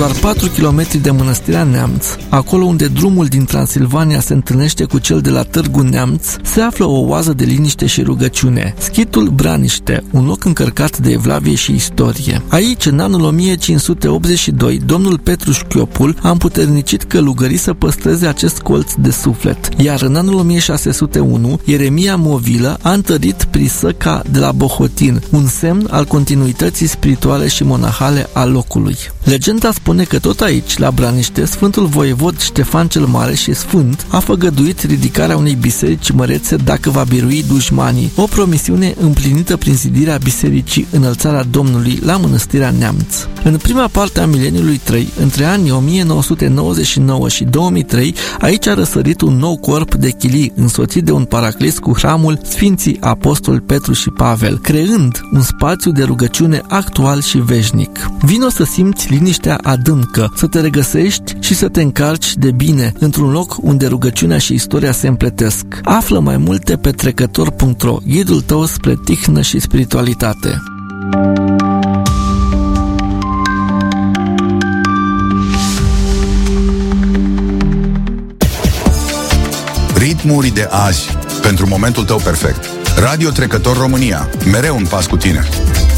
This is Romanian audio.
doar 4 km de Mănăstirea Neamț, acolo unde drumul din Transilvania se întâlnește cu cel de la Târgu Neamț, se află o oază de liniște și rugăciune, Schitul Braniște, un loc încărcat de evlavie și istorie. Aici, în anul 1582, domnul Petru Șchiopul a împuternicit călugării să păstreze acest colț de suflet, iar în anul 1601, Ieremia Movilă a întărit prisăca de la Bohotin, un semn al continuității spirituale și monahale a locului. Legenda spune că tot aici, la Braniște, Sfântul Voievod Ștefan cel Mare și Sfânt a făgăduit ridicarea unei biserici mărețe dacă va birui dușmanii, o promisiune împlinită prin zidirea bisericii Înălțarea Domnului la Mănăstirea Neamț. În prima parte a mileniului 3, între anii 1999 și 2003, aici a răsărit un nou corp de chilii însoțit de un paraclis cu hramul Sfinții Apostoli Petru și Pavel, creând un spațiu de rugăciune actual și veșnic. Vino să simți liniștea adâncă, să te regăsești și să te încarci de bine într-un loc unde rugăciunea și istoria se împletesc. Află mai multe pe trecător.ro, ghidul tău spre tihnă și spiritualitate. Ritmuri de azi, pentru momentul tău perfect. Radio Trecător România, mereu un pas cu tine.